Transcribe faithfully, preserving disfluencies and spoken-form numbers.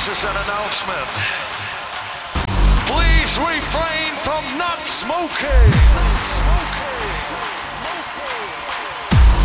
This is an announcement. Please refrain from not smoking. Not smoking.